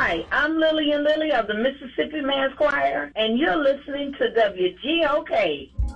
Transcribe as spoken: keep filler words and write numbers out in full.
Hi, I'm Lillian Lilly of the Mississippi Mass Choir, and you're listening to W G O K.